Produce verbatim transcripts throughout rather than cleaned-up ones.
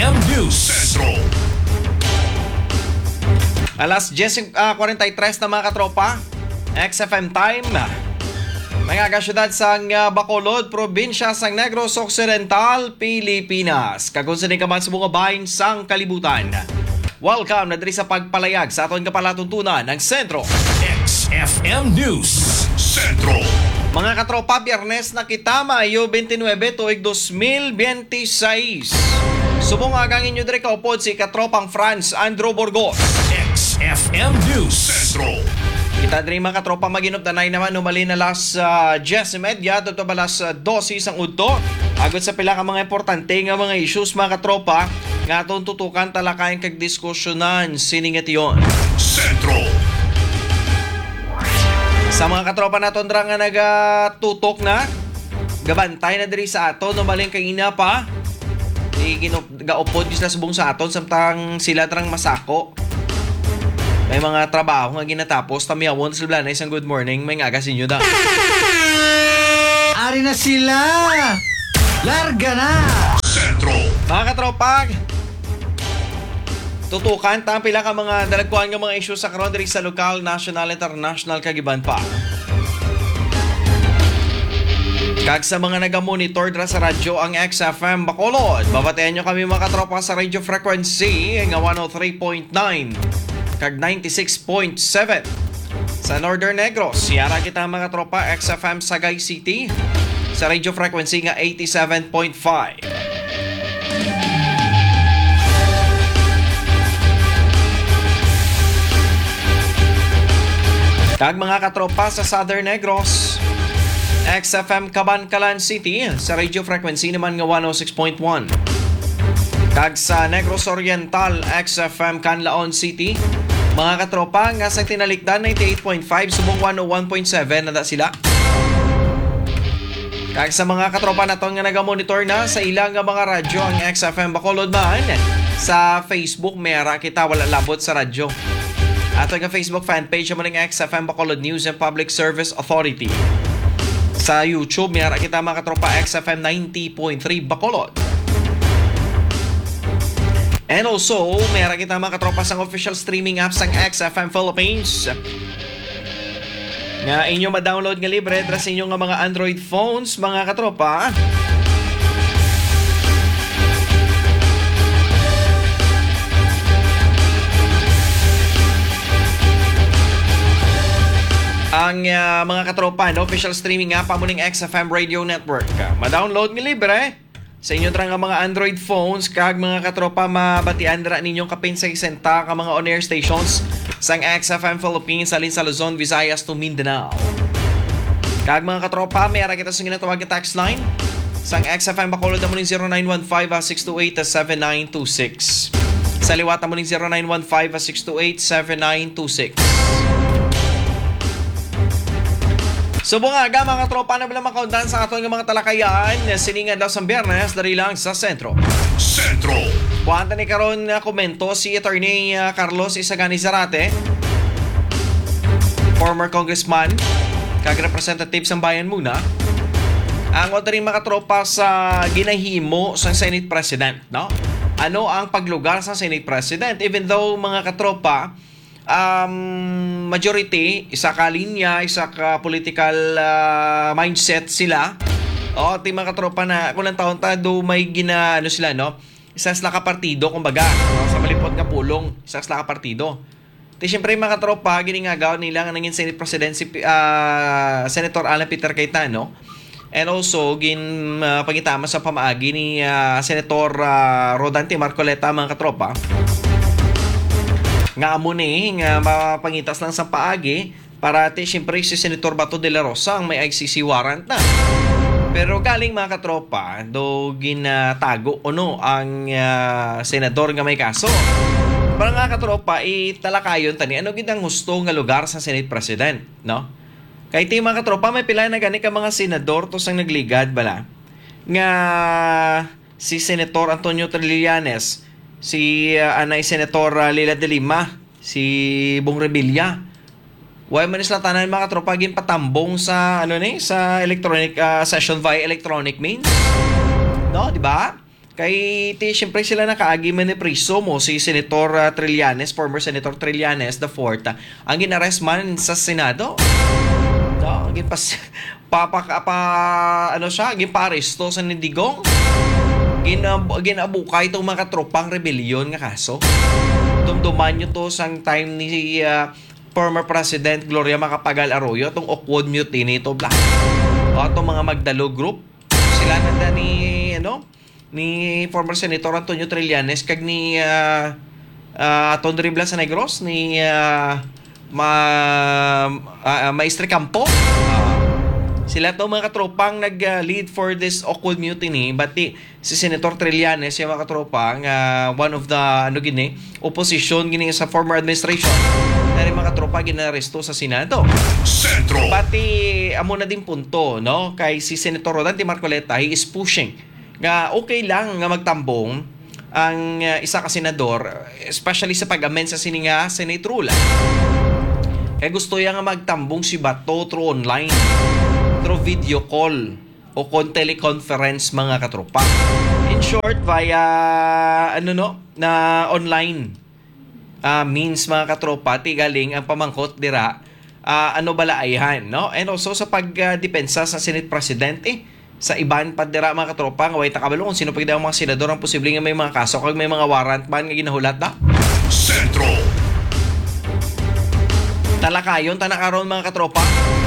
M News Centro. Alas diyes kuwarenta y tres na mga katropa, X F M time. Mga kasyudad sang uh, Bacolod, probinsya sang Negros Occidental, Pilipinas. Kagunsa ni kaman sa mga bahin sang kalibutan. Welcome na diri sa pagpalayag sa aton kapalatuntunan ng Sentro X F M News Centro. Mga katropa, Biyernes na kita, Mayo twenty-nine, tuig twenty twenty-six. Subong agang inyo diri kaupod si katropang Franz Andrew Burgos. X F M News Centro. Kita diri mga katropa, maginupdanay naman umali na las uh, diyes media to balas uh, twelve sang udto. Agod sa pila ka mga importante nga mga issues mga katropa nga atong tutukan talakayan kag diskusyonan siningat yon. Centro. Sa mga katropa naton dra nga nagatutok na, gabantay na diri sa aton umaling kay ina pa. Di gaupod sila subong sa aton samtang sila trang masako. May mga trabaho nga ginatapos, tamiyawon sa Blanay, isang good morning, may ngagas inyo da. Ari na sila! Larga na! Centro. Mga katropag, tutukan ta pila ka mga dalagkuhan nga mga isyu sa karon diri sa lokal, national, international kagiban pa. Kag sa mga naga-monitor dra sa radyo ang X F M Bacolod, babatean nyo kami mga katropa sa radio frequency nga one oh three point nine kag ninety-six point seven. Sa Northern Negros, siyara kita mga tropa X F M Sagay City sa radio frequency nga eighty-seven point five. Kag mga katropa sa Southern Negros, X F M Cabancalan City sa radio frequency naman nga one oh six point one. Kag sa Negros Oriental, X F M Canlaon City, mga katropa nga sa tinalikdan ninety-eight point five, subong one oh one point seven nada sila. Kag sa mga katropa naton nga naga-monitor na sa ilang nga mga radyo ang X F M Bacolod man, sa Facebook mera kita wala labot sa radyo. Ato nga Facebook fanpage mo ng X F M Bacolod News and Public Service Authority. Sa YouTube mera kita mga katropa X F M ninety point three Bacolod. And also, meron kita mga katropa sang official streaming apps ng X F M Philippines. Nga inyo ma-download nga libre dra sa inyo nga mga Android phones, mga katropa. Ang uh, mga katropa, no, official streaming app mo ng X F M Radio Network. Ma-download nga libre sa inyo tra nga mga Android phones, kag mga katropa mabatian dra ninyong kapinsay senta ka mga on-air stations sang X F M Philippines alin sa Luzon, Visayas to Mindanao. Kag mga katropa, mayara kita sa ginatawag nga text line sang X F M Bacolod mo ning zero nine one five six two eight seven nine two six. Sa liwata mo ning zero nine one five six two eight seven nine two six. Subong nga aga mga tropa na bilang makaundan sa aton ng mga talakayan, siningan daw sa Biyernes dari lang sa Sentro. Centro. Kuwanta ni karon na komento si Attorney uh, Carlos Isagani Zarate, former congressman, kag representative sa bayan muna. Ang oto rin mga tropa sa ginahimo sa Senate President, no? Ano ang paglugar sa Senate President? Even though mga katropa, Um, majority, isa ka linya, isa ka political uh, mindset sila. O, ti mga katropa na kulang taon ta, do may gina, ano sila, no? Isa sila ka partido, kumbaga, no? Sa malipot nga pulong, isa sila ka partido. Ti syempre mga katropa, giningagaw nila nga nanging Senate President si uh, Senator Alan Peter Cayetano. And also, gin uh, pangitama sa pamaagi ni uh, Senator uh, Rodante Marcoleta, mga katropa. Nga amo ni nga mapangitas lang sa paagi para ti siyempre si Senator Bato de la Rosa ang may I C C warrant na. Pero galing mga katropa, do ginatago ono ang uh, senador nga may kaso. Para nga katropa, italakayon tani ano gid ang gusto nga lugar sa Senate President, no? Kay ti mga katropa, may pila na gani ka mga senador to sang nagligad bala. Nga si Senator Antonio Trillanes, si uh, anay Senator uh, Lila de Lima, si Bong Revilla. Way man isla tanan mga katropa gin patambong sa ano ni sa electronic uh, session via electronic means. No, di ba? Kay ti syempre sila nakaagi man ni priso mo si Senator uh, Trillanes, former Senator Trillanes the fourth, uh, ang ginarrest man sa Senado. No, gipas papa pa ano siya, giparesto sa Nindigong. Ginab ginabukay itong mga tropang rebellion nga kaso. Dumduman nyo to sang time ni uh, former President Gloria Macapagal Arroyo, itong Oakwood Mutiny ito bla. O itong mga Magdalo Group, sila nanda ni ano ni former Senator Antonio Trillanes kag ni uh, uh, Tondre Blas Negros ni uh, ma uh, Maestre Campo. Uh, Sila to mga katropang nag-lead for this Oakwood Mutiny, but di, si Senator Trillanes yung mga katropang uh, one of the ano gini opposition gini sa former administration na rin mga katropa ginaresto sa Senado. Sentro. Pati amo na din punto no kay si Senator Rodante Marcoleta, he is pushing nga okay lang nga magtambong ang uh, isa ka senador, especially sa pag-amend sa sininga Senate rule. Kaya gusto niya nga magtambong si Bato through online, through video call o kon teleconference mga katropa. In short, via ano no, na online uh, means mga katropa, tigaling ang pamangkot dira uh, ano balaayan, no? And also sa pagdepensa uh, sa Senate President eh, sa iban pa dira mga katropa, nga way takabalo kung sino pagdaang mga senador ang posibleng nga may mga kaso kag may mga warrant man nga ginahulat na. Sentro. Talakayon tanakaron mga katropa.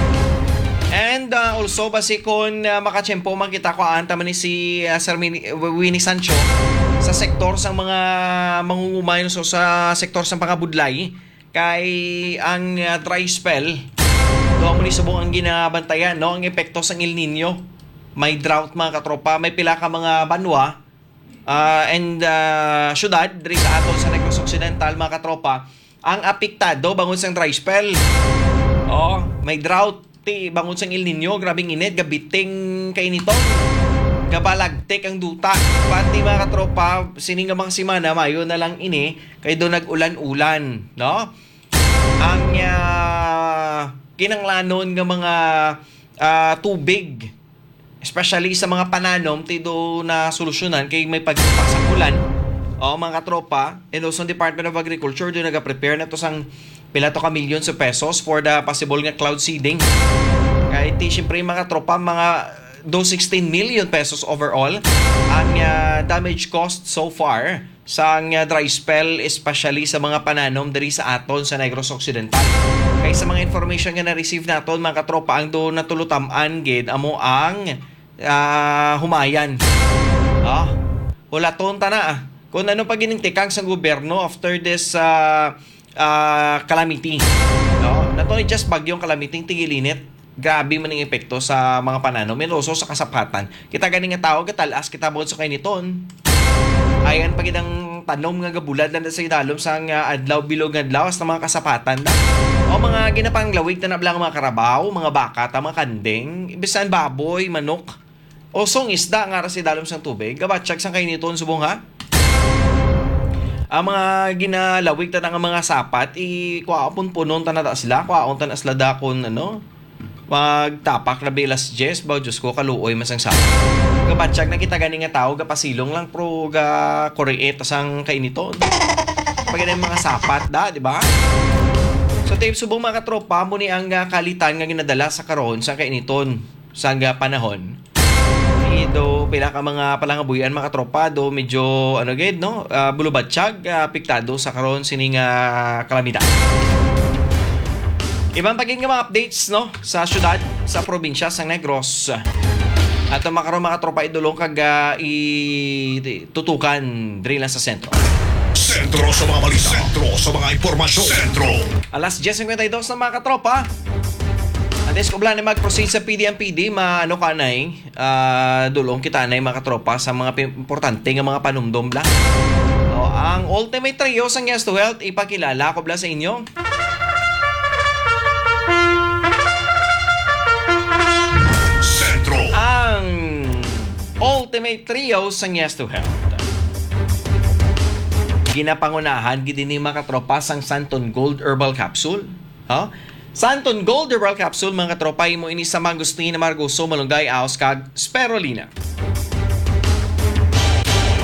And uh, also basikon uh, makatsyempo makita ko anta man ni si uh, Sir Mini, uh, Winnie Sancho sa sektor sang mga mangungumay so sa sektor sang pangabudlay kay ang uh, dry spell do mo ni subong ang ginabantayan no ang epekto sang El Nino. May drought mga katropa, may pila ka mga banwa uh, and uh, syudad diri sa aton sa Negros Occidental mga katropa ang apektado bangon sang dry spell. Oh, may drought ti bangon sang El Nino, grabing init, gabiting kainiton. Gabalagtek ang duta. Pati mga katropa, sining nga mga simana mayo na lang ini kay do nag-ulan-ulan, no? Ang uh, kinanglanon nga mga uh, tubig, especially sa mga pananom, ti do na solusyonan kay may pagpasak sa ulan. O mga katropa, and also Department of Agriculture do naga-prepare na to sang pila to ka millions of pesos for the possible nga cloud seeding. Kahit ti syempre mga tropa, mga do sixteen million pesos overall ang uh, damage cost so far sa uh, dry spell, especially sa mga pananom diri sa aton sa Negros Occidental. Kaya sa mga information nga na-receive naton mga katropa, ang do natulutaman gid amo ang uh, humayan. Ah, wala ton ta na. Ah. Kung ano pa ginintikang sa gobyerno after this uh, uh, calamity. No? Not only just bagyong calamity, tigilinit. Grabe man ang epekto sa mga pananom. And also sa kasapatan. Kita ganing nga tao, katalas, kita bukod sa kainiton. Ayan pag ang tanom nga gabulad lang sa idalom sa uh, adlaw, bilog adlaw, sa mga kasapatan. Na. O mga ginapanglawig na nablang mga karabaw, mga baka, mga kandeng, ibisan baboy, manok. O song isda nga sa idalom sa tubig. Gabatsyag sa kainiton, subong ha? Ang mga ginalawig ta nga mga sapat i kuaon punon ta na sila kuaon ta na sila dakon ano magtapak na belas Jess ba Diyos ko kaluoy masang sapat kabatsyag na kita gani nga tao gapasilong lang pro ga koreet sang kainiton pag mga sapat da di ba. So tape subong mga katropa mo ni ang uh, kalitan nga ginadala sa karon sa kainiton sa uh, panahon do pila ka mga palangabuyan mga katropa do medyo ano gid no uh, bulubatsyag uh, apektado sa karon sining uh, kalamidad. Ibang pagin nga mga updates no sa syudad sa probinsya sa Negros. At ang makaroon mga tropa idulong kag uh, itutukan diri lang sa sentro. Sentro sa mga balita. Sentro sa mga impormasyon. Sentro. Alas ten fifty-two na mga katropa. Ates ko plan na mag-proceed sa P D M P D, maano ka na eh, uh, dulong kita na mga katropa sa mga importante nga mga panumdom bla. O, ang ultimate trio sa Yes to Health, ipakilala ko bla sa inyo. Sentro. Ang ultimate trio sa Yes to Health. Ginapangunahan, gidi ni mga katropa sang Santon Gold Herbal Capsule. Ha? Huh? Santon Gold Herbal Capsule mga katropa mo ini sa mangustin na margoso malunggay aos kag spirulina.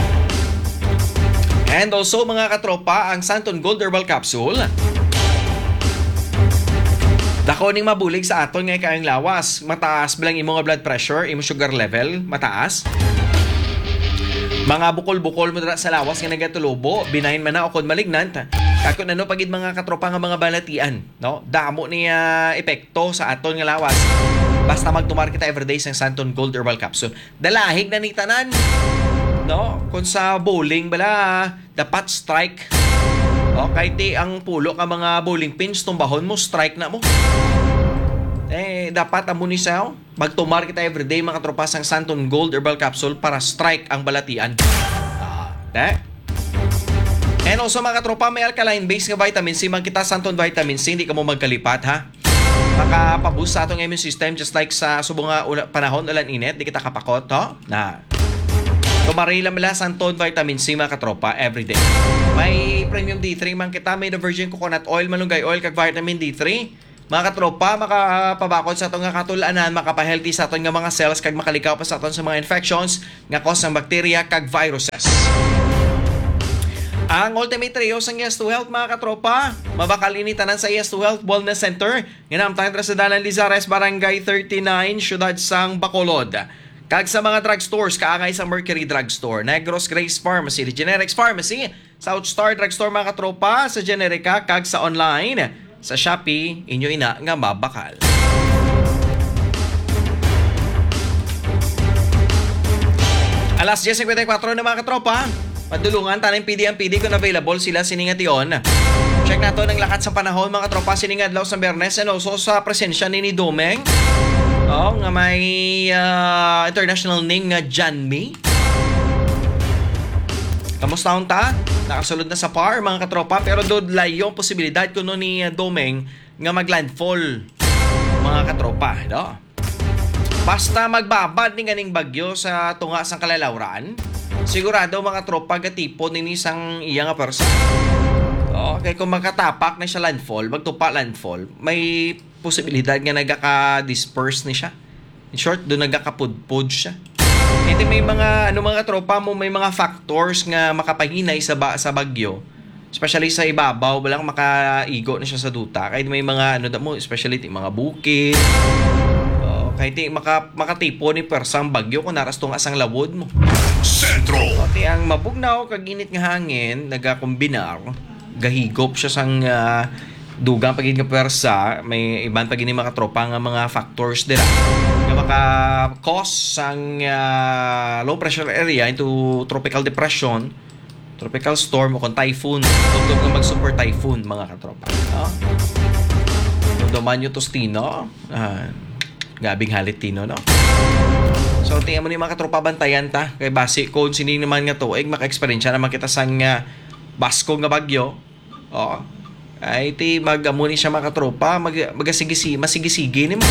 And also mga katropa, ang Santon Gold Herbal Capsule. Dako ning mabulig sa aton nga kayong lawas. Mataas bilang imo nga blood pressure, imo sugar level, mataas. Mga bukol-bukol mo dira sa lawas nga nagatulubo, binahin man na o kon malignant. Kako nano pagid mga katropa nga mga balatian, no? Damo niya epekto sa aton nga lawas. Basta magtumar kita everyday sa Santon Gold Herbal Capsule. Dalahig na ni tanan. No? Kung sa bowling bala, dapat strike. Okay, ti ang pulo ka mga bowling pins, tumbahon mo, strike na mo. Eh, dapat amo ni sao, magtumar kita everyday mga tropa sang Santon Gold Herbal Capsule para strike ang balatian. Ah, eh? And also mga tropa, may alkaline-based nga vitamin C. Magkita Santon Vitamin C, hindi ka mo magkalipat ha. Makapaboost sa atong immune system just like sa subong nga panahon ulan init, di kita kapakot, ho? Na. Tumarila mala Santon Vitamin C mga katropa everyday. May premium D three man kita, may the virgin coconut oil, malunggay oil, kag vitamin D three. Mga katropa, makapabakod sa atong nga katulanan, makapahealthy sa atong nga mga cells, kag makalikaw pa sa atong sa mga infections nga cause ng bacteria kag viruses. Ang Ultimate Trio sa Yes to Health mga katropa, mabakal initanan sa Yes to Health Wellness Center. Ginamtahan sa Dalan Lizares, Barangay thirty-nine, Syudad sang Bacolod. Kag sa mga drugstores, kaangay sa Mercury Drugstore, Negros Grace Pharmacy, The Generics Pharmacy, South Star Drugstore mga katropa, sa Generica, kag sa online, sa Shopee, inyo ina nga mabakal. Alas ten fifty-four na mga katropa, padulungan tanang P D ang P D kung available sila siningation. Check nato ng lakat sa panahon mga tropa siningadlaw sa Biyernes and also sa presensya ni ni Domeng. Oh, nga may uh, international name nga John May. Kamusta ta? Nakasulod na sa par mga katropa pero dodlay yung posibilidad kuno ni uh, Domeng nga maglandfall mga katropa, no? Basta magbabad ni ganing bagyo sa tunga sang Kalalawran, sigurado mga tropa gatipon ni isang iya nga person. Okay, kung makatapak na siya landfall, magtupa landfall, may posibilidad nga nagaka-disperse ni siya. In short, doon nagakapudpud siya. Ito may mga ano mga tropa mo, may mga factors nga makapahinay sa ba, sa bagyo. Especially sa ibabaw, walang makaigo na siya sa duta. Kahit may mga ano mo, especially yung mga bukid. Oh, kahit maka makatipo ni persang bagyo kung naras tong asang lawod mo. Sentro. Pati ang mabugnaw kag init nga hangin nagakombinar, gahigop siya sang uh, dugang pagin nga persa, may iban pagin ni mga tropa nga mga factors dira nga maka-cause sang uh, low pressure area into tropical depression, tropical storm o kon typhoon, tugtog nga mag-super typhoon mga katropa. No? Duman yung tostino, uh, gabing halitino, no? So, tingnan mo ni mga katropa bantayan ta. Kay base kung sini naman nga tuig, maka-experience naman kita sang uh, basko nga bagyo. Oo. Ay, ti mag-amuni siya mga katropa, mag, magasigisi, masigisigi ni mo.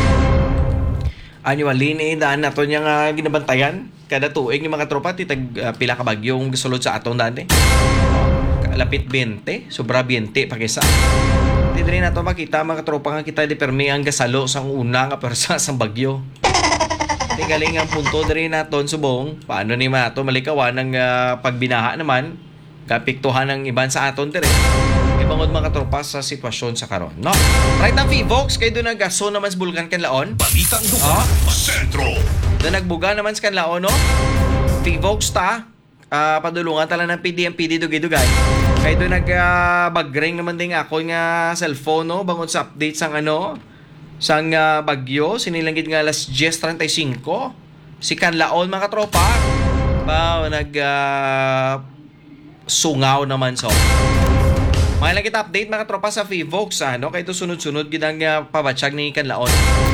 Annually, ni daan nato niya nga ginabantayan. Kada tuig ni mga katropa, ti tag uh, pila ka bagyong gisulod sa atong dati. Lapit twenty, sobra twenty pakisa. Ti diri nato makita mga katropa nga kita di permi ang gasalo sang una nga persa sang bagyo. Di galing ang punto diri naton subong, paano ni mato malikawan ng uh, pagbinaha naman, kapiktuhan ng iban sa aton diri. Ibangod mga tropa sa sitwasyon sa karon, no? Right now, Vivox, kayo doon nagaso naman sa Bulgan Kanlaon. Balitang dugo. Sentro. Doon nagbuga naman sa Kanlaon, no? Vivox ta, uh, padulungan tala ng P D M P D dugay-dugay. Kayo doon nag-bagring uh, naman din ako nga cellphone, no? Bangod sa update sang ano, sang uh, bagyo, sinilanggit nga alas ten thirty-five. Si Kanlaon, mga tropa, ba, nag uh, sungaw naman so. Mga lang kita update mga tropa sa Vivox, ano? Kaya ito sunod-sunod gidang uh, pabatsyag ni Kanlaon.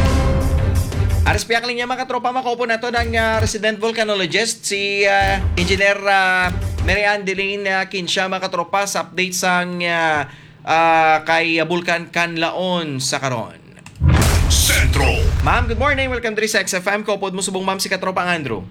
Aras piyak lang niya mga tropa, makaupo na to ng uh, resident volcanologist, si uh, Engineer uh, Mary Ann Deline uh, Kinsha mga tropa sa update sang uh, uh, kay uh, Bulkan Kanlaon sa karon. Sentro. Ma'am, good morning. Welcome to X F M. Kaupod mo subong ma'am si katropa Andrew.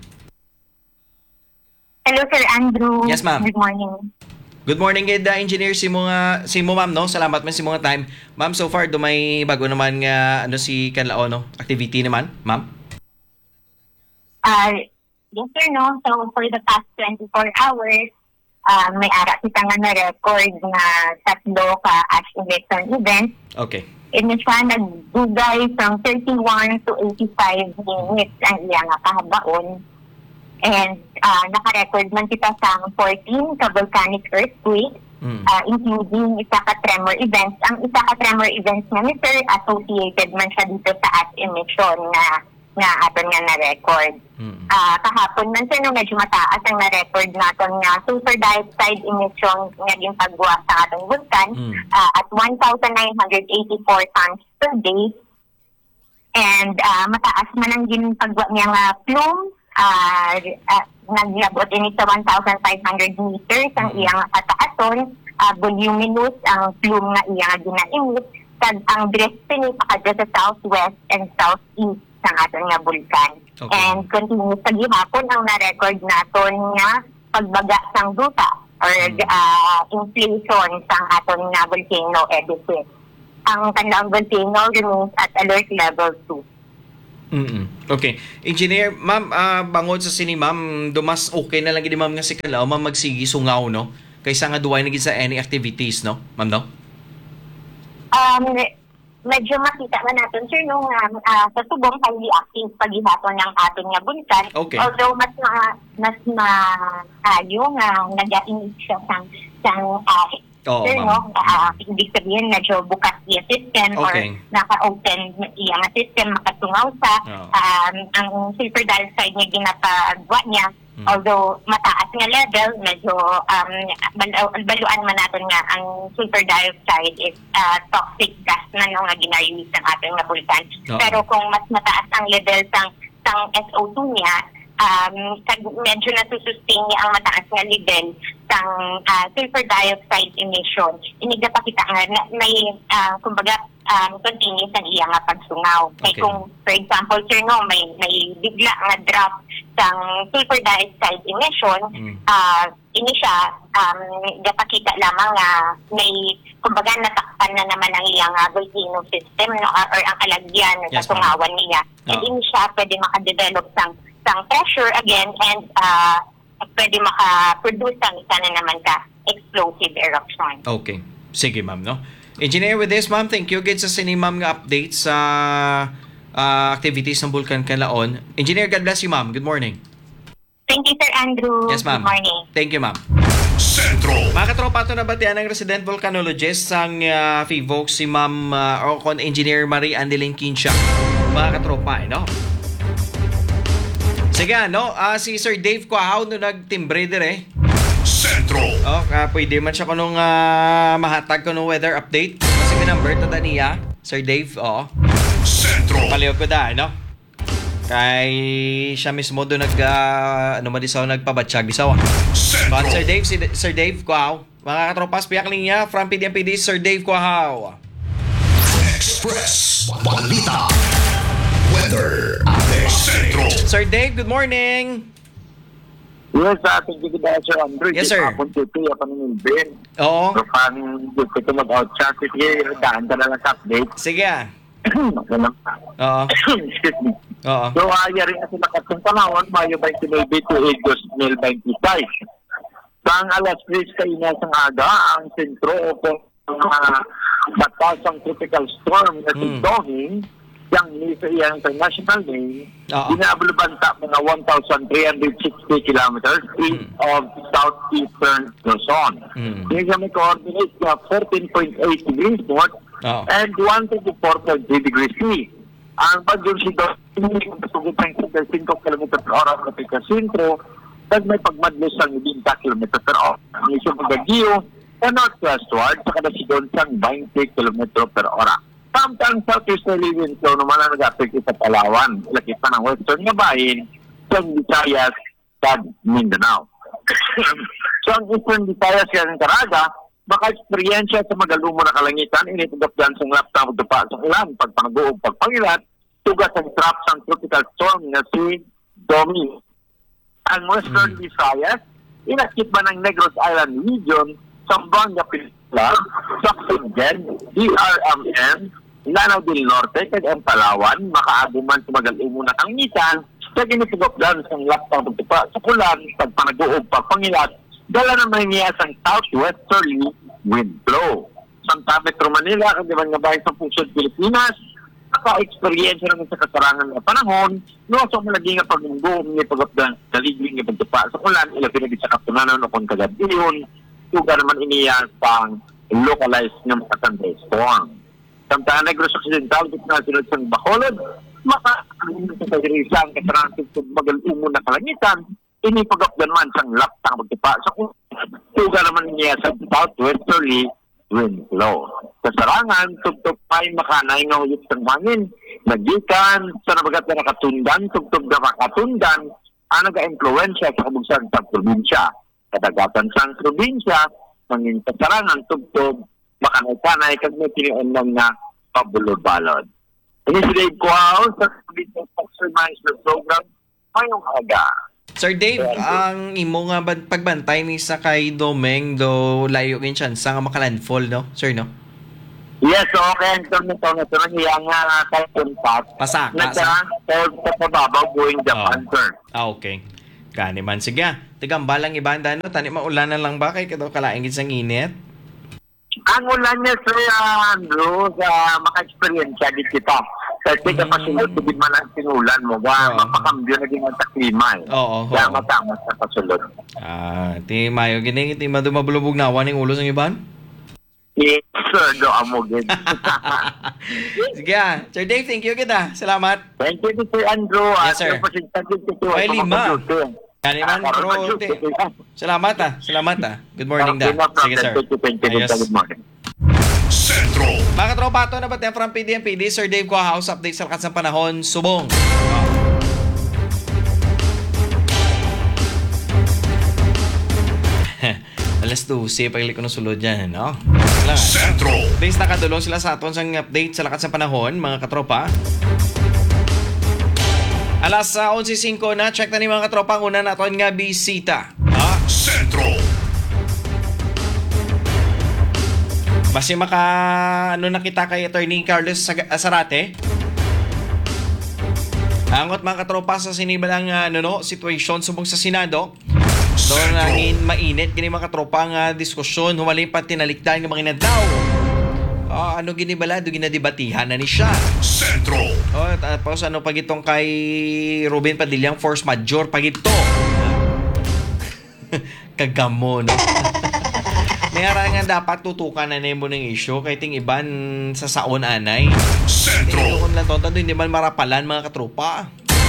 Hello, Sir Andrew. Yes, ma'am. Good morning. Good morning, kid uh, engineer si mo nga si mo ma'am no. Salamat man si mo nga time. Ma'am, so far do may bago naman nga ano si Kanlaon no. Activity naman, ma'am. Uh, yes, sir, no. So, for the past twenty-four hours, uh, may ara kita nga na-record na tatlo ka as election events. Okay. Ino siya nagdugay from thirty-one to eighty-five minutes ang iya nga kahabaon. And uh, naka-record man kita sa fourteen ka volcanic earthquake, mm. uh, including isa ka tremor events. Ang isa ka tremor events nga ni sir, associated man siya dito sa as emission na nga aton nga na-record. Mm. Uh, kahapon man sir, no, medyo mataas ang na-record naton nga sulfur dioxide emission nga din pagbuwa sa atong vulkan mm. uh, at one thousand nine hundred eighty-four tons per day. And uh, mataas man ang din pagbuwa niya nga plume. Uh, uh, naglabot ini sa one thousand five hundred meters ang iyang kataason, uh, voluminous ang plume nga iyang gina-emit, kag ang destiny pakadya sa southwest and southeast ng aton nga bulkan. Okay. And continuous sa gihapon ang na-record naton nga pagbaga sang duta or mm. uh, inflation sang aton nga volcano edifice. Ang kanilang volcano remains at alert level two. Mm-mm. Okay. Engineer, ma'am, uh, bangod sa sini, ma'am, dumas okay na lang gini ma'am nga si Kalaw, ma'am magsigi sungaw, no? Kaysa nga duway na gid sa any activities, no? Ma'am, no? Um, medyo makita man natin, sir, nung uh, sa tubong highly active paghihapon ng ating nga bulkan. Okay. Although mas ma, mas ma, ayo nga nag-init siya sang, sang uh, Oo, sir, ma'am. no? Uh, ibig sabihin, medyo bukas iya system Okay. or naka-open iya nga system, makatungaw sa Oo. um, ang sulfur dioxide niya ginapagwa niya. Hmm. Although mataas nga level, medyo um, bal- baluan man natin nga ang sulfur dioxide is uh, toxic gas na no, nga ginarelease ng ating nga bulkan. Oo. Pero kung mas mataas ang level sang, sang S O two niya, um, medyo nasusustain niya ang mataas nga level sang uh, sulfur dioxide emission. Iniga pa kita nga na, may, uh, kumbaga, um, continuous ang iya nga pagsungaw. Okay. Kaya kung, for example, sir, no, may, may bigla nga drop sang sulfur dioxide emission, mm. uh, ini siya, um, gapakita lamang nga may, kumbaga, natakpan na naman ang iyang uh, volcano system, no, or, or ang alagyan yes, sa sungawan niya. Oh. And ini siya pwede makadevelop sang, sang pressure again and uh, pwede maka-produce ang isa na naman ka explosive eruption. Okay. Sige, ma'am, no? Engineer, with this, ma'am, thank you again sa sini, ma'am, nga update sa uh, activities ng Bulkan Kalaon. Engineer, God bless you, ma'am. Good morning. Thank you, Sir Andrew. Yes, ma'am. Good morning. Thank you, ma'am. Sentro. Mga katropa, ito na batian ng resident volcanologist sang uh, F I V O C si ma'am uh, or con Engineer Marie Andeline Kinsha. Mga katropa, eh, no? Sige, no? Uh, si Sir Dave Quahaw no nagtimbre dire. Sentro. Oh, uh, pwede man siya kunong uh, mahatag kunong weather update. Kasi may number to niya, Sir Dave, oo. Sentro. Palihog ko da, no? Kay siya mismo doon nag, uh, ano man isaw, nagpabatsyag isaw. Sentro. Sir Dave, si Sir Dave Quahaw. Mga katropas, piyak linya from P D M P D, Sir Dave Quahaw. Express Balita Weather Update. Sentro. Sir Dave, good morning. Yes, sa ating gigidaya, Sir Andrew. Yes, sir. Kapon titi, ako nung Ben. Oo. So, fan, gusto ko mag-outchat. Sige, daan ka na lang sa update. Sige ah. Ganun. Oo. Excuse me. Oo. So, uh, rin kasi nakatong panahon, Mayo twenty-nine to August twenty twenty-five. Sang alas tres kaina sang aga, ang sentro o kung mga batasang tropical storm na si Mm. Dohing, yang ni sa iyang international name, Oo. binabalubanta mga one thousand three hundred sixty kilometers east Mm. of southeastern Luzon. Mm. Yung may coordinates na fourteen point eight degrees north Oo. and one twenty-four point three degrees east. Ang bagyong si Dohing, pasugod ng five kilometers per hour ang kapit sa sentro, at may pagmadlos ng twenty kilometers per hour. Ang isang bagyo, o northwestward, saka na si Donsang twenty kilometers per hour. Samtang southeasterly wind flow naman ang nag-affect sa Palawan, lakit pa ng western nga bahin, sa Visayas, at Mindanao. So ang eastern Visayas kaya ng Caraga, maka-experiensya sa magalumo na kalangitan, initugap dyan sa laptang magdupa sa ulan, pagpanaguog, pagpangilat, tugas ang trap sa tropical storm na si Domi. Ang western Hmm. Visayas, inakit ba ng Negros Island region, Zamboanga Peninsula, Saksugen, D R M N, Lanao del Norte, kag ang Palawan, makaaguman sa magalumo na kalangitan, sa ginitugap dyan sa laptang magdupa sa ulan, pagpanaguog, pagpangilat, dala naman niya sa southwesterly wind flow. Sa Metro Manila, kung di man nga bahay sa pusod Pilipinas, naka-experience naman sa kasarangan ng panahon, no, so malagi nga pag-munggo, may pag-updan, naligling nga pagdapa sa ulan, ila pinagit sa katunanan o kung kagabi yun, tuga naman iniyan pang localized ng mga thunderstorm. Samtang Negros Occidental, na sunod sa Bacolod, maka-ano sa kagirisan, kasarangan sa magal-ungo na kalangitan, ini pag-updan man sa laptang pagdapa sa kung tuga naman niya sa southwesterly wind flow. Kasarangan, tugtog pa'y makanay nga uyot ng hangin. Nagikan, sa nabagat na nakatundan, tugtog na makatundan, ang nag-influensya sa kabugsan sa probinsya. Kadagatan sa probinsya, mangin kasarangan, tugtog, makanay-kanay, kag may tinion lang na pabulod-balod. Ini si Dave Cuau sa Provincial Foxer Management Program, ngayong aga. Sir Dave, ang imo nga ban- pagbantay ni sa kay Domeng do layo kin chance nga makalandfall, no? Sir, no? Yes, okay. Ang term nito, ito na hiya nga kay Puntat. Pasaka, Nagka, sa pababaw going Japan, Oh. sir. Ah, okay. Kani man sige. Tigambalang ibanda no, tani maulanan lang ba kay kado kalaing gid sang init? Ang ulan niya, sir, uh, Andrew, sa maka-experience di kita. Kasi Mm. kapag sunod, hindi man ang sinulan mo, ba, Oo. mapakambyo na din ang sa klima. Eh. Oo, Kaya oo. matama sa pasulod. Ah, ti mayo gini ti madumabulubog nawan ning ulo sang iban. Yes, sir, do amogin. Sige ah. Sir Dave, thank you kita. Salamat. Thank you, Sir Andrew. Yes, sir. Ay, lima. Kani man bro. ti. Salamat ah. Salamat ah. Good morning da. Sige sir. Ayos. Good morning. Sentro. Mga tropa, ito na ba tayo from P D M P D? Sir Dave ko house update sa lakas ng panahon. Subong. Alas dose, paglik ko ng sulod dyan, no? Lang, Sentro. Days nakadulong sila sa aton sa update sa lakas ng panahon, mga katropa. Alas uh, eleven fifty na, check na ni mga katropa ang una naton nga bisita. Ah, Sentro. basi maka ano nakita kay Attorney Carlos Sag- Sarate. Angot mga katropa sa sinibalang uh, ano no, situation subong sa Senado. So nangin mainit kini mga katropa nga diskusyon humalin pa tinalikdan ng mga inadlaw. Ah, ano gini bala do ginadebatihan na ni siya. Sentro. Oh, tapos ano pag itong kay Ruben Padillang force major pag ito. Kagamo no. Mayara nga dapat tutukan na nemo ng issue kay ting iban sa saon anay. Sentro. Tingin ko lang tonto hindi man marapalan mga katropa.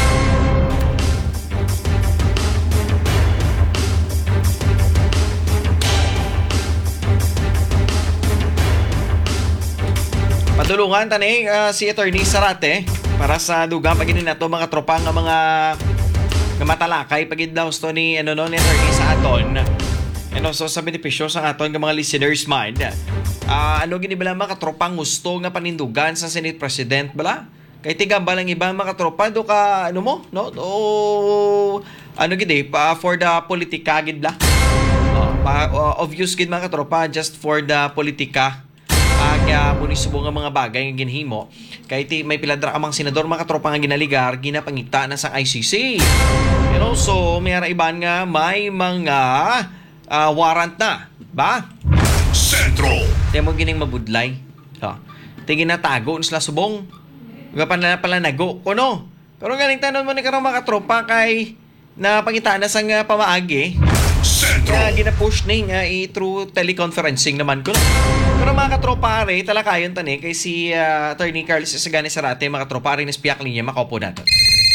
Patulungan tani uh, si Attorney Sarate para sa dugang paginin nato mga tropa nga mga nga matalakay pagid daw sto ni ano no ni Attorney sa aton. And also sa benepisyo sa aton nga mga listeners mind. Ah, ano gini bala mga tropang gusto nga panindugan sa Senate President bala? Kay tiga balang iba mga tropa do ka ano mo no? O ano gid pa for the politika gid bla. Oh, pa, uh, obvious gid mga tropa just for the politika. Kaya munisbo nga mga bagay nga ginhimo kay ti may piladra amang senador mga tropa nga ginaligar ginapangita na sa I C C. And also may iban nga may mga uh, warrant na ba? Sentro. Di mo gining mabudlay. Ha. Ti ginatago sila subong. Nga pa na pala nago kuno. Pero galing tanon mo ni karong mga tropa kay na pangita na sang uh, pamaagi. Sentro. Kaya gina-push na nga i through teleconferencing naman ko. Pero mga katropa are, talakayon tani kay si uh, Attorney Carlos Isagani Sarate, mga katropa are nispiyak linya makaupo natin.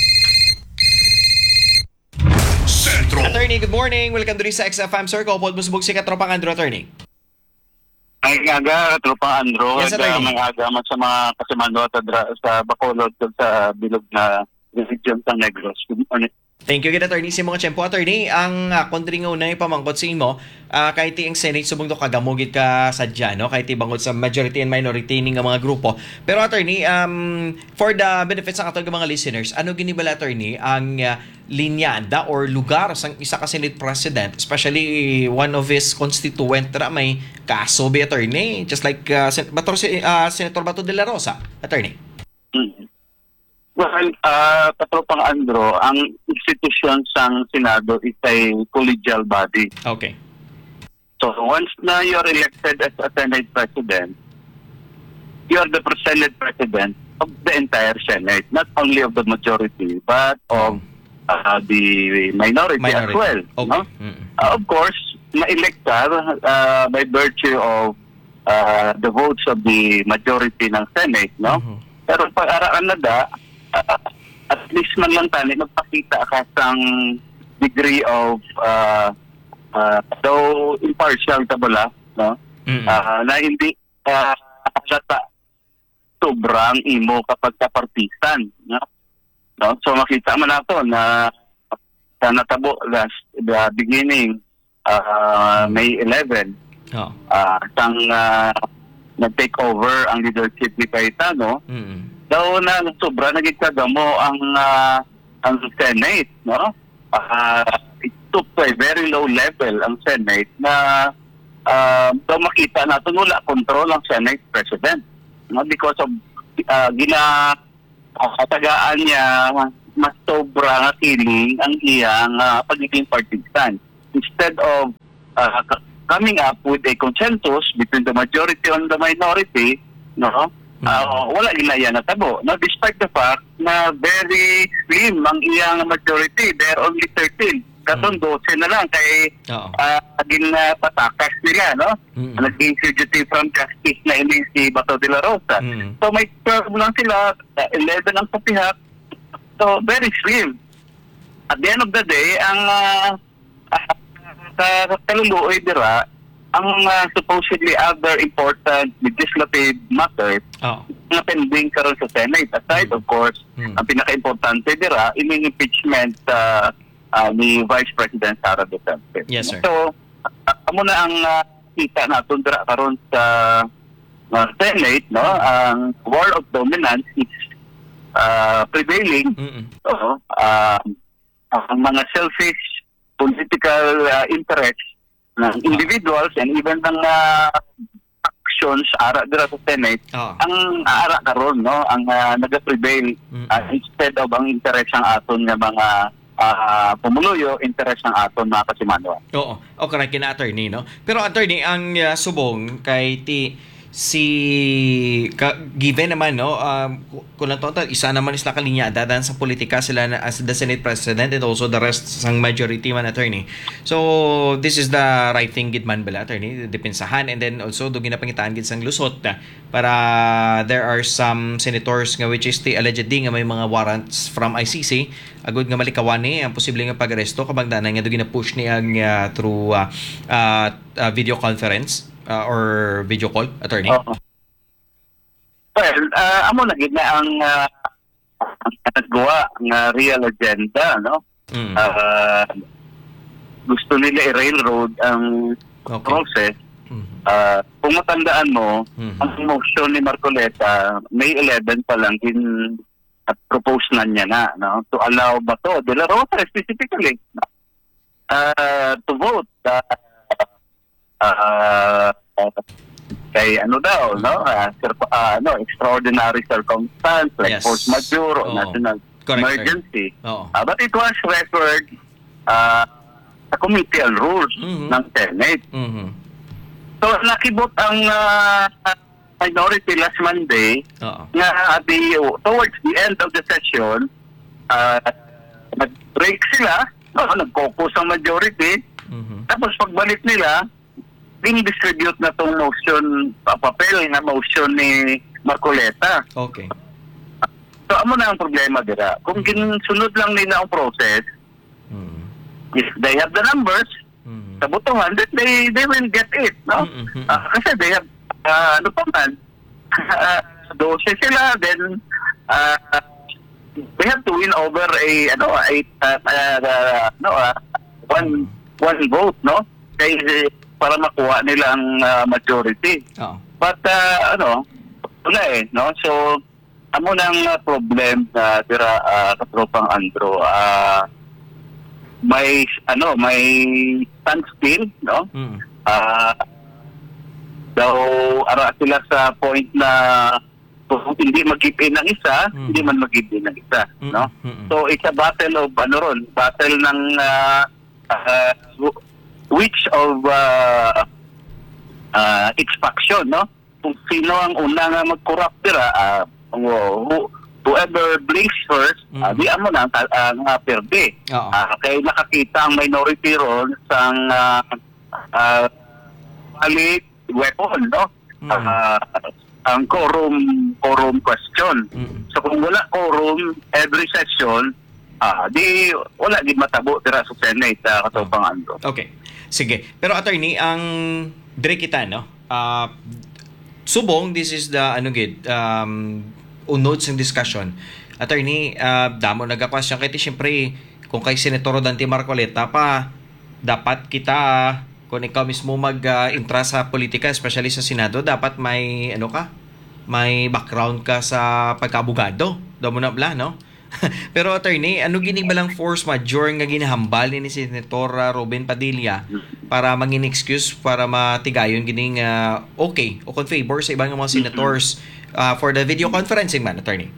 Sentro. Attorney, good morning. Welcome to sa X F M, sir. Kaupod mo subog si katropang Andrew, Attorney. Ay aga, Tropa Andrew. Yes, attorney. May agamat sa mga kasimando at adra- sa Bacolod sa bilog na region sa Negros. Good morning. Thank you, good attorney. Si mga tiyempo, attorney, ang uh, kundring nga unay pamangkot sa imo, uh, kahit ti ang Senate subong do kagamugit ka sa dyan, no? Kahit ti bangod sa majority and minority ning nga mga grupo. Pero attorney, um, for the benefits ng atong mga listeners, ano ginibala attorney ang uh, linyada or lugar sa isa ka Senate President, especially one of his constituent na may kaso be attorney, just like uh, Sen- Bator, uh, Senator Bato de la Rosa, attorney. Mm-hmm. Well, uh, Katropang Andro, ang institusyon sa Senado is a collegial body. Okay. So once na you're elected as a Senate President, you're the Senate President of the entire Senate, not only of the majority, but of uh, the minority, Minority. as well. Okay. No? Mm-mm. Uh, of course, na-elect ka uh, by virtue of uh, the votes of the majority ng Senate, no? Mhm. Pero pag araan na da, uh, at least man lang tani, magpakita ka sang degree of uh, uh, though impartial ka bala, no? Mm-mm. Ah, na hindi uh, halata sobrang imo kapag kapartisan, no? No? So makita man nato na sa natabo last the beginning uh, May eleventh, Oo. uh, sang uh, nag-take over ang leadership ni Cayetano, Mm-mm. daw na sobra naging kagamo ang uh, ang Senate, no? Uh, it took to a very low level ang Senate na uh, daw makita natin wala control ang Senate President, no? Because of uh, gina uh, katagaan niya mas sobra nga feeling ang iyang uh, pagiging partisan. Instead of uh, coming up with a consensus between the majority and the minority, no? Uh, wala ginaya na tabo. No, despite the fact na very slim ang iyang majority, they're only thirteen. Katong twelve na lang kay Oo. uh, ginapatakas nila, no? Mm. Naging fugitive from justice na ini si Bato de la Rosa. Mm. So may twelve lang sila, uh, eleven ang kapihak. So very slim. At the end of the day, ang uh, uh, sa kaluluoy dira, ang uh, supposedly other important legislative matters Oo. na pending karon sa Senate. Aside, of course, Mm. ang pinaka-importante dira, ining impeachment uh, uh, ni Vice President Sara Duterte. Yes, sir. So, uh, amo na ang uh, kita natin dira karon sa uh, Senate, no? Ang war of dominance is uh, prevailing. Mm-mm. Oo. Uh, ang mga selfish political uh, interests ng individuals and even ng uh, actions ara dira sa Senate Oo. ang ara karon, no, ang uh, naga-prevail uh, instead of ang interest ng aton nga mga uh, pumuluyo, interest ng aton mga kasimanwa. Oo. O correct kina attorney, no? Pero attorney, ang uh, subong kay ti si ka, given naman, no, um, kung lang total isa naman is nakalinya dadan sa politika sila na, as the Senate President and also the rest sang majority man attorney. So this is the right thing gid man bala attorney, depensahan, and then also do ginapangitaan gid sang lusot na para there are some senators nga which is the alleged nga may mga warrants from I C C agud nga malikawan ni ang posible nga pag-aresto kabang danay nga do gina-push ni ang uh, through uh, uh, uh, video conference uh, or video call attorney. Oo. Well, uh, amo na gid na ang uh, ang naggawa nga real agenda, no? Mm. Uh, gusto nila i-railroad ang Okay. process. Mhm. Uh, kung matandaan mo, Mhm. ang motion ni Marcoleta, May eleventh pa lang din at propose na niya na, no? To allow Bato de la Rosa specifically uh, to vote. Uh, uh, kay ano daw, no? Uh, cir- uh, no, extraordinary circumstance like Yes. force majeure or Oo. national Correct, emergency. Oo. Uh, but it was referred uh, sa committee on rules Mhm. ng Senate. Mhm. So nakibot ang uh, minority last Monday Oo. na at the, towards the end of the session, uh, nag-break sila, no, nag-caucus ang majority, Mhm. tapos pagbalik nila, din-distribute na tong motion, pa- papel na motion ni Marcoleta. Okay. So amo na ang problema dira. Kung ginsunod lang nila ang process, Mhm. if they have the numbers, Mhm. sa botohan, that they they will get it, no? Mhm. Ah, kasi they have, uh, ano pa man, uh, dose sila, then uh, they have to win over a, ano, a, uh, uh, no, uh, one, one vote, no? Kaya, para makuha nila ang uh, majority. Oo. But, uh, ano, wala eh, no? So, amo nang uh, problem na dira uh, katropang Andro, ah, may ano may standstill, no? Mhm. Ah, daw ara sila sa point na kung hindi mag-give in ng isa, Mm. hindi man mag-give in ng isa, Mm, no? mm, mm. So it's a battle of ano ron, battle ng uh, uh, which of uh, uh, its faction, no? Kung sino ang una nga mag-corrupt dira, uh, who, whoever blinks first, mm. uh, di amo na ang uh, nga perde. Oo. Uh, kaya nakakita ang minority role sa uh, uh, valid weapon, no? Mm. Uh, ang quorum quorum question. Mm. So kung wala quorum every session, ah di wala gid matabo dira sa Senate uh, katupang Andro. Okay. Sige. Pero attorney, ang dire kita no. Uh, subong this is the ano gid um unod sa discussion. Attorney, uh, damo naga-question kay ti syempre kung kay Senator Dante Marcoleta pa dapat kita kung ikaw mismo mag-intra uh, sa politika, especially sa Senado, dapat may ano ka? May background ka sa pagkaabogado. Daw mo na bla, no? Pero attorney, ano gini ba lang force major nga ginahambal ni Senator uh, Robin Padilla para mangin excuse para matigayon gining uh, okay o con favor sa ibang mga senators uh, for the video conferencing man, attorney?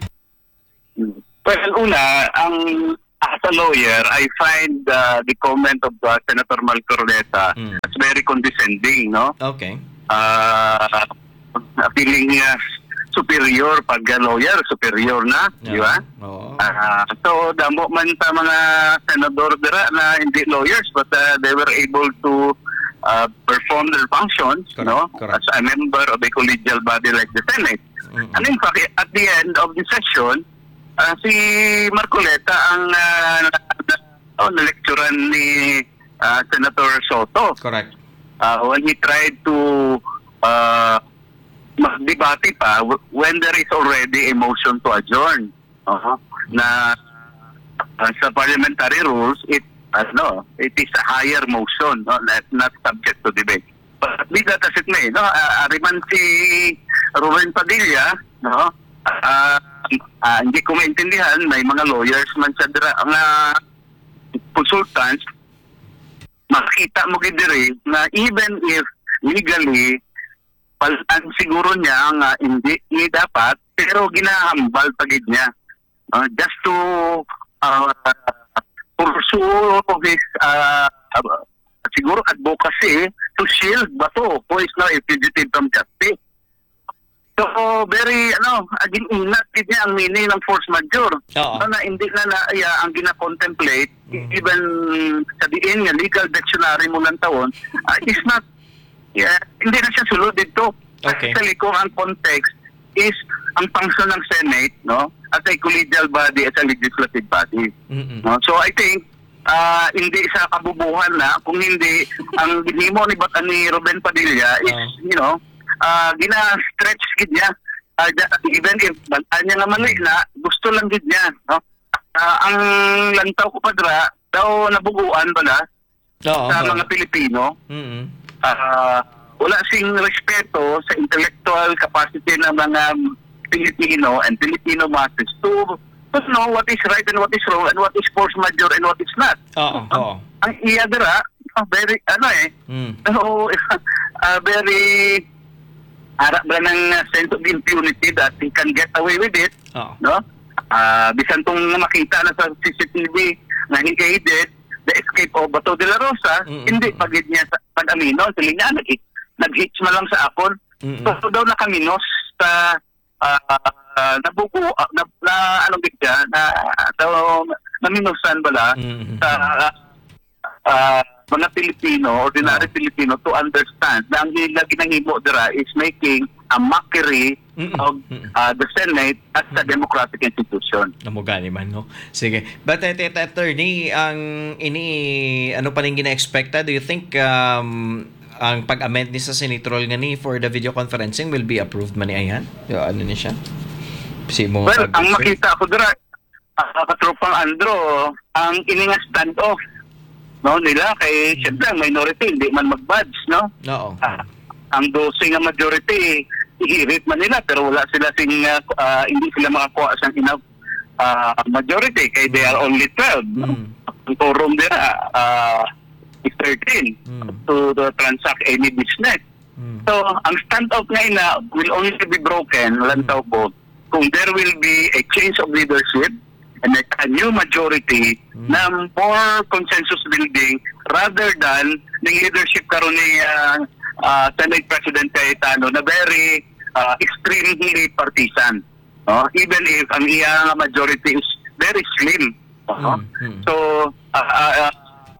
Well, una, ang as a lawyer, I find uh, the comment of uh, Senator Marcoleta mm. as very condescending, no? Okay. Uh, feeling niya superior pag lawyer, superior na, Yeah. di ba? Oo. Uh, so, damo man sa mga senador dira na hindi lawyers but uh, they were able to uh, perform their functions, Correct. no? Correct. As a member of a collegial body like the Senate. Mm-mm. And in fact, at the end of the session, uh, si Marcoleta ang uh, oh, na-lecturean ni uh, Senator Soto Correct. uh, when he tried to uh, mag-debate pa when there is already a motion to adjourn. Uh-huh. Na uh, sa parliamentary rules, it ano, it is a higher motion, no? not, not subject to debate. But be that as it may, no? Uh, ariman si Ruben Padilla, no? Uh, uh, hindi ko maintindihan, may mga lawyers man sa dira, mga consultants, makita mo gidiri na even if legally palan siguro niya nga hindi ni dapat pero ginahambal pagid niya uh, just to uh, pursue his uh, uh, siguro advocacy to shield Bato who is now a fugitive from justice. So very ano aging inat gid niya ang meaning ng force majeure. Oo. So, na hindi na na yeah, ang gina-contemplate mm. even sa diin nga legal dictionary mo lang tawon uh, is not yeah, hindi na siya sulod dito. Okay. Actually, kung ang context is ang function ng Senate, no, as a collegial body, as a legislative body. Mm-mm. No? So I think, uh, hindi sa kabubuhan na, kung hindi, ang ginimo ni, ni Ruben Padilla is, Uh. you know, uh, gina-stretch gid niya. Uh, even if bantaan niya nga mali na, gusto lang gid niya. No? Uh, ang lantaw ko padra, daw nabuguan bala Oo. sa Oo. mga Pilipino. Mm-mm. Uh, wala sing respeto sa intellectual capacity ng mga Pilipino and Filipino masses to, to know what is right and what is wrong and what is force majeure and what is not. Oo. Oo. Ang iya dira, uh, very, ano eh, Mm. so, uh, very, harap ba ng sense of impunity that he can get away with it, Oo. no? Uh, bisan tong makita na sa C C T V na he aided the escape of Bato de la Rosa, Mm-mm. hindi pagid niya sa pag-amino, sila nga nag- nag-hitch na lang sa akon. Mm-mm. So daw nakaminos sa uh, uh, nabuko, uh, na, na anong gitya, na daw naminosan bala Mm-mm. sa uh, mga Pilipino, ordinary Oh. Pilipino to understand na ang ila ginahimo dira is making a mockery Mm-mm. of Mm-mm. uh, the Senate as a democratic institution. Namugani man, no? Sige. But, uh, Tete Attorney, ang ini, ano pa rin gina-expecta? Do you think um, ang pag-amend ni sa Senatorol nga ni for the video conferencing will be approved man ni Ayan? Yo, ano ni siya? Si mo Well, ang makita ko dira, uh, katropang Andro, ang ini nga standoff, no, nila, kay Mm. siyempre ang minority, hindi man mag-budge, no? Oo. Ah, ang dosing nga majority, ihirit man nila, pero wala sila sing, uh, uh, hindi sila makakuha sa enough uh, majority, kay they are only twelve. No? Mm. Ang quorum nila, uh, is thirteen Mm. to, to transact any business. Mm. So, ang standoff ngayon na will only be broken, lantaw po, kung there will be a change of leadership enact a new majority Mm. na more consensus building rather than ng leadership karon ni uh, uh, Senate President Cayetano na very uh, extremely partisan. No? Even if ang iyang majority is very slim. No? Mm, mm. So, uh, uh, uh,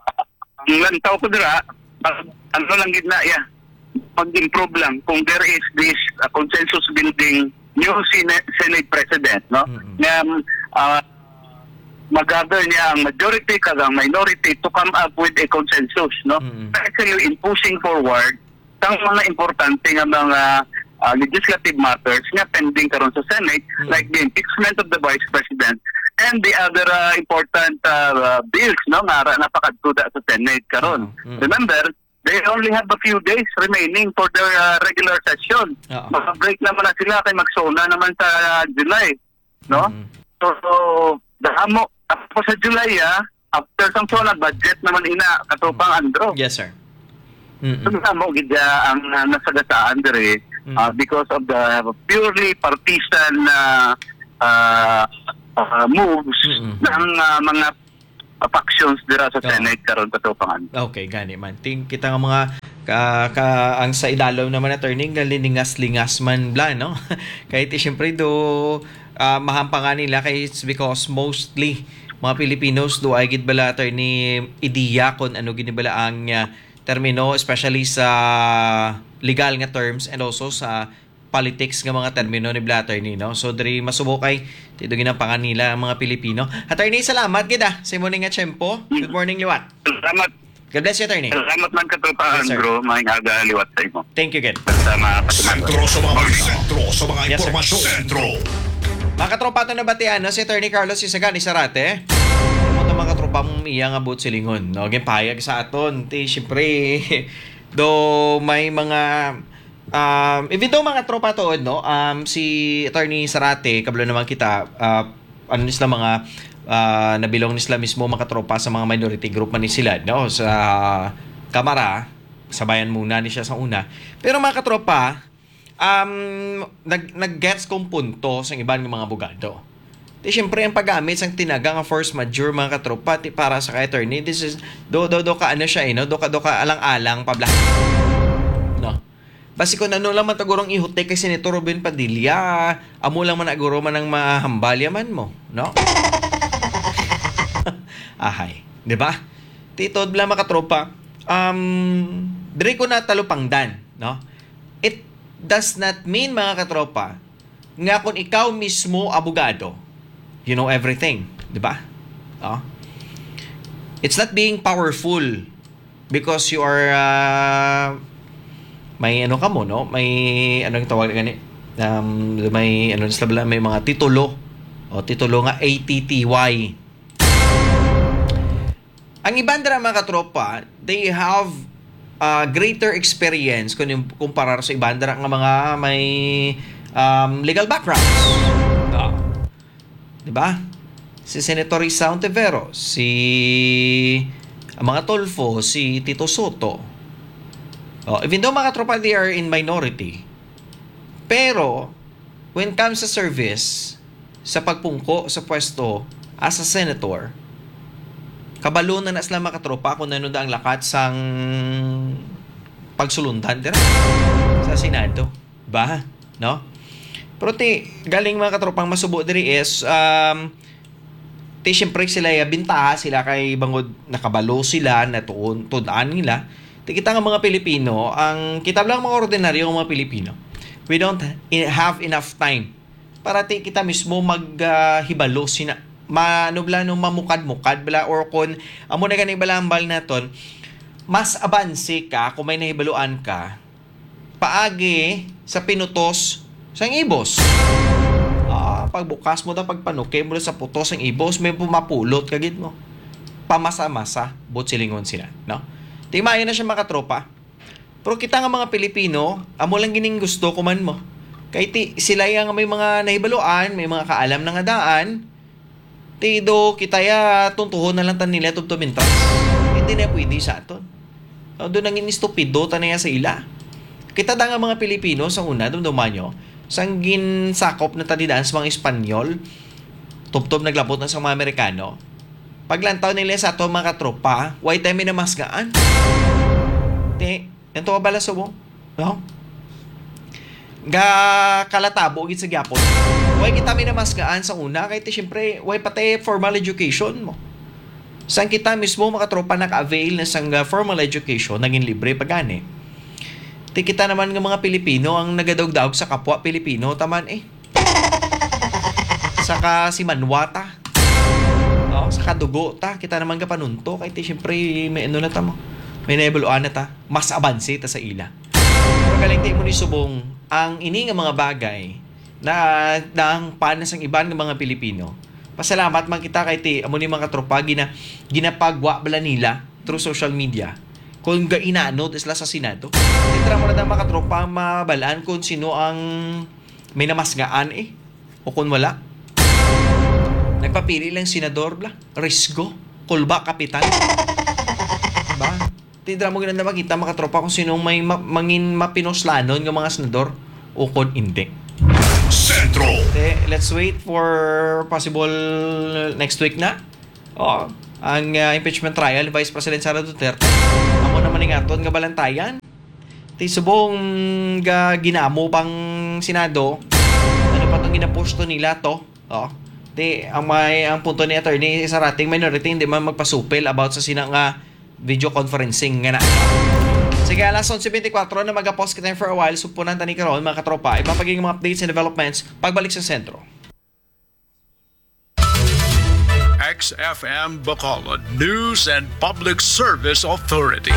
ang lantaw ko dira, uh, ano lang gid na, yeah, mag-improve lang kung there is this uh, consensus building new Senate, Senate President, no? Mm-mm. Na uh, mag-gather niya ang majority kag ang minority to come up with a consensus, no? Mm-mm. Actually, in pushing forward ang mga importante nga mga uh, legislative matters nga pending karon sa Senate, Mm. like the impeachment of the Vice President and the other uh, important uh, bills, no, nga ra- napakatuda sa Senate karon. Mm. Remember, they only have a few days remaining for their uh, regular session. Oo. Mag-break naman na sila kay magsona naman sa uh, July, no? Mm. So, so dahamo tapos sa July, ah, after sang sona budget naman ina katupang Andro. Yes, sir. Mm-mm. So, dahamo gid ah, ang uh, nasagataan dire uh, because of the purely partisan uh, uh, uh, moves Mm-mm. ng uh, mga uh, factions dira sa Oo. Senate karon katupangan. Okay, gani man. Ting kita nga mga ka, ka ang sa idalaw naman attorney nga liningas-lingas man bla, no? Kahit eh, syempre do uh, mahampangan nila kay it's because mostly mga Pilipinos do ay gid bala attorney ideya kon ano gini bala ang uh, termino, especially sa legal nga terms and also sa politics nga mga termino ni bala attorney, no? So diri masubukay tido ginampangan nila ang mga Pilipino. Attorney, salamat gid ah sa imo nga tiyempo. Good morning, liwat. Salamat. God bless you, attorney. Salamat man katupangan, Yes, sir. bro. Maayong aga liwat sa imo. Thank you, good. Sa mga katumangan. Sentro sa mga balita. Sentro sa mga Yes, sir. impormasyon. Sentro. Mga katropa ito na batian, no? Si Attorney Carlos Isagan, Isarate. Ito mga katropa mong iya nga buot silingon. No? Gempayag sa aton. Ti, syempre, do may mga um, even though mga tropa to, no? Um, si Attorney Sarate, kablo naman kita, uh, ano nisla mga uh, nabilong nisla mismo mga tropa sa mga minority group man ni sila, no? Sa Kamara, sabayan muna ni siya sa una. Pero mga katropa, um, nag, nag-gets kong punto sa ibang mga abogado. Di syempre ang paggamit sang tinaga nga force majeure mga katropa ti para sa kay attorney, this is do do do ka ano siya eh, no? Do ka do ka alang-alang pabla. No. Basi ko nano lang man tagurong ihutek kay Senator Robin Padilla, amo lang man aguro man ang mahambalya man mo, no? Ahay, di ba? Tito bla mga katropa, um, dire ko na talupangdan, no? It does not mean mga katropa nga kung ikaw mismo abogado, you know everything, di ba? Oh. It's not being powerful because you are uh, may ano ka mo, no? May anong tawag gani? Um, may ano sa bala, may mga titulo. O titulo nga A T T Y. Ang ibang dara mga katropa, they have uh, greater experience kung yung kumpara sa ibang dara nga mga may um, legal background. Uh, di ba? Si Senator Risa Ontiveros, si ang mga Tolfo, si Tito Soto. Oh, even though mga tropa they are in minority, pero when comes sa service, sa pagpungko sa pwesto as a senator, kabalo na na sila mga tropa kung nanood ang lakat sang pagsulundan dira sa Senado, ba? No? Pero ti galing mga katropang masubo diri is um ti syempre sila ya bintaha sila kay bangod nakabalo sila na tuon tudaan nila. Ti kita nga mga Pilipino, ang kita lang mga ordinaryo mga Pilipino, we don't have enough time para ti kita mismo maghibalo uh, sina manubla no mamukad-mukad bala or kon amo na gani balambal naton mas abanse ka kung may nahibaluan ka paagi sa pinutos sang ibos. Ah, pagbukas mo ta pagpanuke mo sa putos ang ibos may pumapulot kagid mo. Pamasa-masa bot silingon sila, no? Di maayo na siya makatropa. Pero kita nga mga Pilipino, amo lang gining gusto kuman mo. Kay ti sila yang may mga nahibaluan, may mga kaalam na nga daan. Ti do kita ya tuntuhon na lang tan nila tubtumintas. Hindi na pwede sa aton. O do nang inistupido tanaya sa ila. Kita da nga mga Pilipino sa una dumduman nyo, sang ginsakop na tadidaan sa mga Espanyol, tubtob naglabot na sa mga Amerikano. Paglantaw nila sa ato mga tropa, why tayo minamasgaan? Te, ito ka bala subong? No? Ga kalatabo gid sa gyapon. Why kita minamasgaan sa una kay ti syempre why pati formal education mo. San kita mismo mga tropa naka-avail na sang uh, formal education naging libre pagani. Ti kita naman ng mga Pilipino ang nagadawg-dawg sa kapwa Pilipino taman eh. Saka si Manwata. Oh, saka dugo ta kita naman ka panunto kay ti syempre may ano na ta mo. May naibuluan na ta mas abanse ta sa ila. Pero galing ti mo ni subong ang ini nga mga bagay na nang panas ang iban ng mga Pilipino. Pasalamat man kita kay ti amo ni mga tropa gina ginapagwa bala nila through social media. Kung gainano isla sa Senado. Titra mo na ng mga tropa mabalaan kung sino ang may namasgaan eh o kung wala. Nagpapili lang senador bla, Risgo, Kulba Kapitan. Ba? Titra mo ganun na makita mga tropa kung sino may ma- mangin mapinoslanon ng mga senador o kung hindi. Sentro. Okay, let's wait for possible next week na. Oh, ang uh, impeachment trial ni Vice President Sara Duterte. Amo naman ng aton nga balantayan. Ti subong ga ginamo pang Senado. Ano pa tong ginapusto nila to? Oh. Ti ang may ang punto ni attorney sa rating minority hindi man magpasupil about sa sina nga video conferencing nga na. Sige, alas eleven twenty-four na mag-pause kita for a while. Supunan tani karon mga katropa. Ipapagiging mga updates and developments pagbalik sa sentro. X F M Bacolod News and Public Service Authority.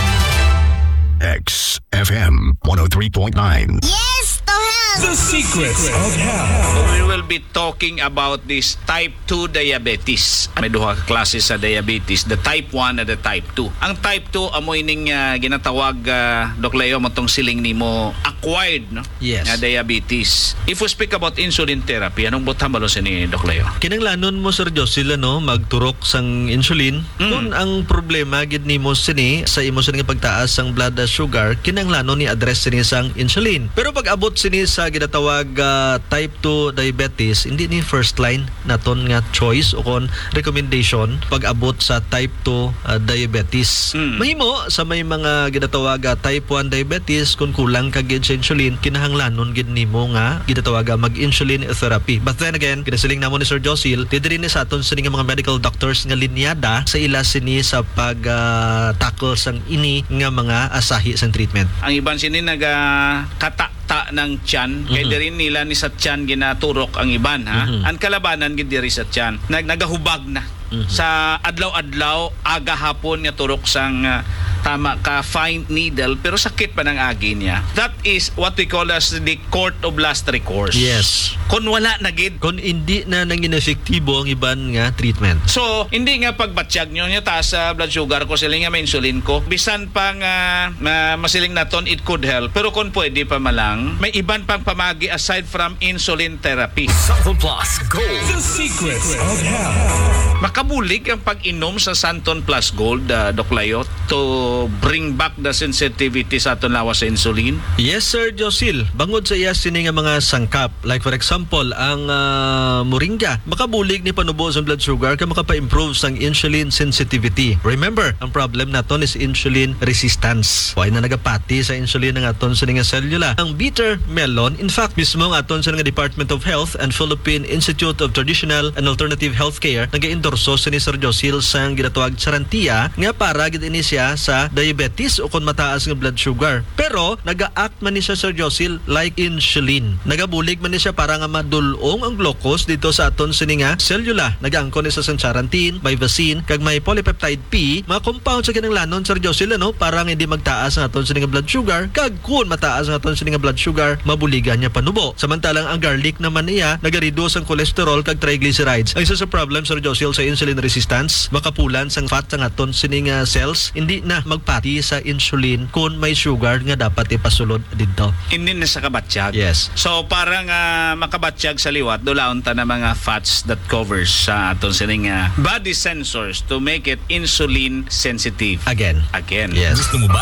X F M one oh three point nine. Yes, to hell! The secrets of health. We will be talking about this type two diabetes. May duha ka klase sa diabetes, the type one and the type two. Ang type two amoy ning uh, ginatawag uh, Doc Leo matong siling nimo acquired no? Yes. Na diabetes. If we speak about insulin therapy, anong butang balo sa ni Doc Leo? Kinanglanon mo Sir Josil no magturok sang insulin. Mm. Kung ang problema gid nimo sini sa imo sini nga pagtaas sang blood sugar, kinanglanon ni address sini sang insulin. Pero pag abot sini sa ginatawag uh, type two diabetes, hindi ni first line naton nga choice o kon recommendation pag abot sa type two uh, diabetes. Mm. Mahimo sa may mga ginatawag uh, type one diabetes kung kulang ka gid sa insulin, kinahanglanon gid nimo nga ginatawag uh, mag-insulin therapy. But then again, kinasiling namo ni Sir Josil, diri ni sa aton sini nga mga medical doctors nga linyada sa ila sini sa pag uh, tackle sang ini nga mga asahi sang treatment. Ang iban sini naga kata ng tiyan, mm-hmm. kay diri nila ni sa tiyan ginaturok ang iban ha. Mm-hmm. Ang kalabanan gid diri sa tiyan, nag nagahubag na. Mm-hmm. Sa adlaw-adlaw aga hapon nga turok sang uh, tama ka fine needle pero sakit pa ng agi niya. That is what we call as the court of last recourse. Yes. Kung wala na gid, kung hindi na nang inefektibo ang iban nga treatment. So, hindi nga pagbatsyag nyo niya taas sa blood sugar ko, siling nga may insulin ko. Bisan pang uh, uh, masiling naton, it could help. Pero kung pwede pa malang, may iban pang pamagi aside from insulin therapy. Santon Plus Gold. The secrets of health. Makabulig ang pag-inom sa Santon Plus Gold, uh, Doc Layo, to bring back the sensitivity sa aton lawas sa insulin. Yes, Sir Josil. Bangod sa iya sini nga mga sangkap, like for example, ang uh, moringa, makabulig ni panubo sa blood sugar ka makapa-improve sang insulin sensitivity. Remember, ang problem naton is insulin resistance. Why na nagapati sa insulin ng aton sa nga cellula. Ang bitter melon, in fact, mismo ang aton sa nga Department of Health and Philippine Institute of Traditional and Alternative Healthcare nag-endorso sa ni Sir Josil sang ginatawag charantia nga para gid ini siya sa diabetes o kung mataas ng blood sugar. Pero naga-act man ni siya, Sir Josil, like insulin. Nagabulig man ni siya para nga madulong ang glucose dito sa aton sini nga cellula. Nagaangkon ni sa charantin, may vaccine, kag may polypeptide P, mga compound sa kinanglanon, Sir Josil, ano, para nga hindi magtaas ang aton sini nga blood sugar. Kag kung mataas ang aton sini nga blood sugar, mabuligan niya panubo. Samantalang ang garlic naman niya, nagareduce ang cholesterol kag triglycerides. Ang isa sa problem, Sir Josil, sa insulin resistance, makapulan sang fat sa aton sini nga cells, hindi na magpati sa insulin kung may sugar nga dapat ipasulod dito. Hindi na sa kabatsyag. Yes. So parang uh, makabatsyag sa liwat, dulaon ta na mga fats that covers sa aton sining uh, body sensors to make it insulin sensitive. Again. Again. Yes. Gusto mo ba